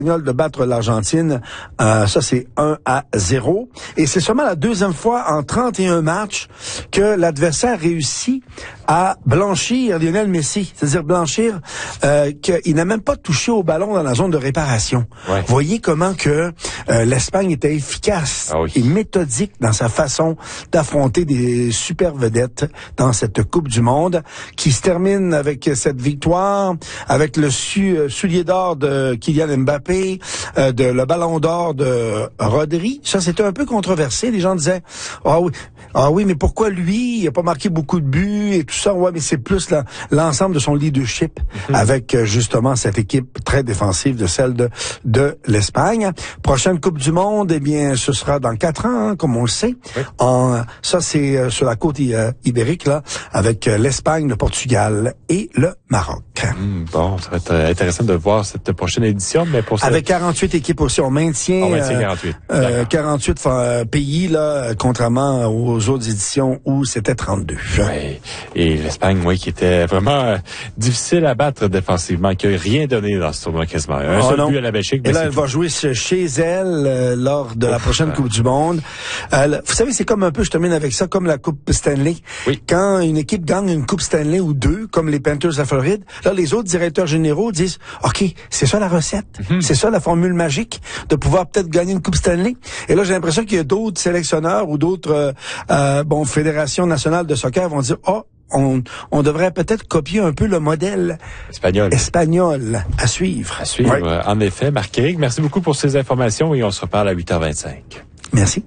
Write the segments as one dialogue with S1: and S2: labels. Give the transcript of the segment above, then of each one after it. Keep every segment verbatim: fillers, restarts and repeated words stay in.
S1: de battre l'Argentine, euh, ça c'est un à zéro. Et c'est seulement la deuxième fois en trente et un matchs que l'adversaire réussit à blanchir Lionel Messi. C'est-à-dire blanchir euh, qu'il n'a même pas touché au ballon dans la zone de réparation. Ouais. Voyez comment que euh, l'Espagne était efficace ah oui. et méthodique dans sa façon d'affronter des super vedettes dans cette Coupe du Monde, qui se termine avec cette victoire, avec le su- soulier d'or de Kylian Mbappé, Euh, de le ballon d'or de Rodri. Ça, c'était un peu controversé. Les gens disaient, ah oui, ah oui, mais pourquoi lui, il a pas marqué beaucoup de buts et tout ça. Ouais, mais c'est plus la, l'ensemble de son leadership mm-hmm. avec euh, justement cette équipe très défensive de celle de, de l'Espagne. Prochaine Coupe du Monde, eh bien, ce sera dans quatre ans, hein, comme on le sait. Oui. En, ça, c'est euh, sur la côte euh, ibérique, là, avec euh, l'Espagne, le Portugal et le Maroc.
S2: Mmh, bon, ça va être intéressant de voir cette prochaine édition, mais pour
S1: avec quarante-huit équipes aussi, on maintient,
S2: on maintient quarante-huit,
S1: euh, quarante-huit euh, pays là, contrairement aux autres éditions où c'était trente-deux.
S2: Oui. Et l'Espagne, oui, qui était vraiment euh, difficile à battre défensivement, qui n'a rien donné dans ce tournoi quasiment. Un oh, seul non. but à la Belgique.
S1: Et là, elle tout. va jouer chez elle euh, lors de Ouf, la prochaine euh... Coupe du Monde. Euh, vous savez, c'est comme un peu, je termine avec ça, comme la Coupe Stanley.
S2: Oui.
S1: Quand une équipe gagne une Coupe Stanley ou deux, comme les Panthers à Floride, là, les autres directeurs généraux disent, OK, c'est ça la recette. Mm-hmm. C'est ça la formule magique de pouvoir peut-être gagner une Coupe Stanley. Et là, j'ai l'impression qu'il y a d'autres sélectionneurs ou d'autres euh, euh, bon fédérations nationales de soccer vont dire, oh, on, on devrait peut-être copier un peu le modèle
S2: espagnol,
S1: espagnol à suivre.
S2: À suivre, ouais. En effet. Marc-Éric, merci beaucoup pour ces informations et on se reparle à huit heures vingt-cinq.
S1: Merci.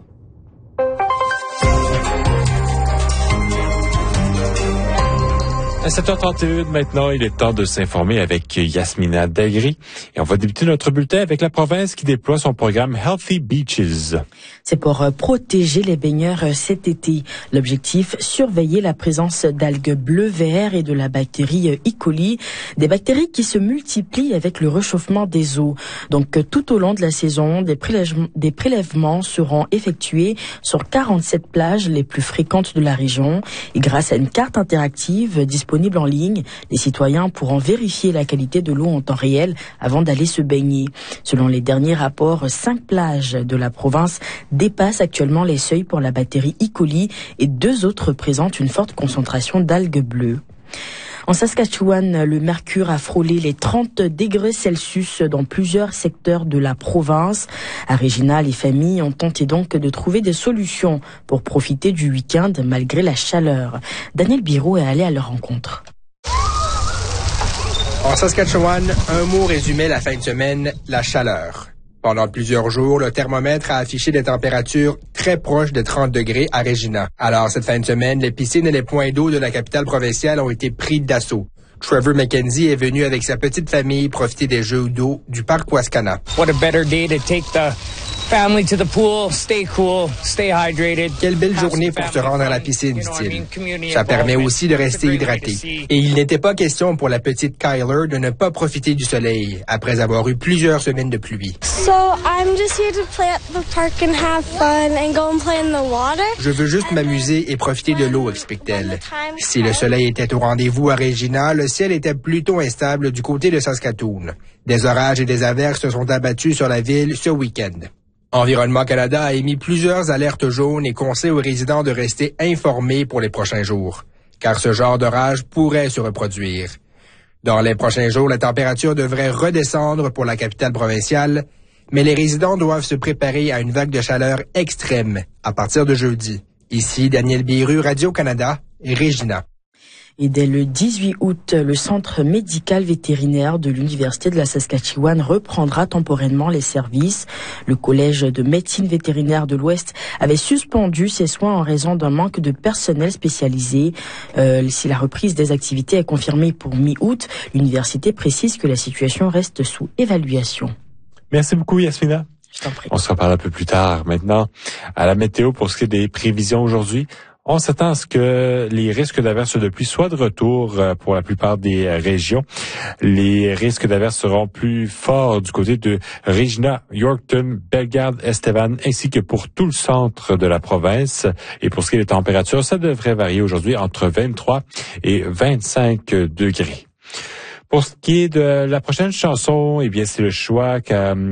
S2: À sept heures trente et un maintenant, il est temps de s'informer avec Yasmina Dagri. Et on va débuter notre bulletin avec la province qui déploie son programme Healthy Beaches.
S3: C'est pour protéger les baigneurs cet été. L'objectif, surveiller la présence d'algues bleues verts et de la bactérie E. coli, des bactéries qui se multiplient avec le réchauffement des eaux. Donc tout au long de la saison, des prélèvements, des prélèvements seront effectués sur quarante-sept plages les plus fréquentes de la région. Et grâce à une carte interactive disponible en ligne, les citoyens pourront vérifier la qualité de l'eau en temps réel avant d'aller se baigner. Selon les derniers rapports, cinq plages de la province dépassent actuellement les seuils pour la bactérie E. coli et deux autres présentent une forte concentration d'algues bleues. En Saskatchewan, le mercure a frôlé les trente degrés Celsius dans plusieurs secteurs de la province. À Regina, les familles ont tenté donc de trouver des solutions pour profiter du week-end malgré la chaleur. Daniel Biro est allé à leur rencontre.
S4: En Saskatchewan, un mot résumait la fin de semaine, la chaleur. Pendant plusieurs jours, le thermomètre a affiché des températures très proches de trente degrés à Regina. Alors, cette fin de semaine, les piscines et les points d'eau de la capitale provinciale ont été pris d'assaut. Trevor McKenzie est venu avec sa petite famille profiter des jeux d'eau du parc Wascana.
S5: What a better day to take the family to the pool, stay cool, stay hydrated.
S4: Quelle belle journée pour se rendre à la piscine, dit-il. Ça permet aussi de rester hydraté. Et il n'était pas question pour la petite Kyler de ne pas profiter du soleil après avoir eu plusieurs semaines de pluie.
S6: So I'm just here to play at the park and have fun and go and play in the water.
S4: Je veux juste m'amuser et profiter de l'eau, explique-t-elle. Si le soleil était au rendez-vous à Regina, le ciel était plutôt instable du côté de Saskatoon. Des orages et des averses se sont abattus sur la ville ce week-end. Environnement Canada a émis plusieurs alertes jaunes et conseille aux résidents de rester informés pour les prochains jours, car ce genre d'orage pourrait se reproduire. Dans les prochains jours, la température devrait redescendre pour la capitale provinciale, mais les résidents doivent se préparer à une vague de chaleur extrême à partir de jeudi. Ici, Daniel Biru, Radio-Canada et Regina.
S3: Et dès le dix-huit août, le centre médical vétérinaire de l'Université de la Saskatchewan reprendra temporairement les services. Le Collège de médecine vétérinaire de l'Ouest avait suspendu ses soins en raison d'un manque de personnel spécialisé. Euh, si la reprise des activités est confirmée pour mi-août, l'université précise que la situation reste sous évaluation.
S2: Merci beaucoup, Yasmina.
S3: Je t'en prie.
S2: On se reparle un peu plus tard. Maintenant, à la météo pour ce qui est des prévisions aujourd'hui. On s'attend à ce que les risques d'averses de pluie soient de retour pour la plupart des régions. Les risques d'averses seront plus forts du côté de Regina, Yorkton, Bellegarde, Estevan, ainsi que pour tout le centre de la province. Et pour ce qui est des températures, ça devrait varier aujourd'hui entre vingt-trois et vingt-cinq degrés. Pour ce qui est de la prochaine chanson, eh bien, c'est le choix qu'a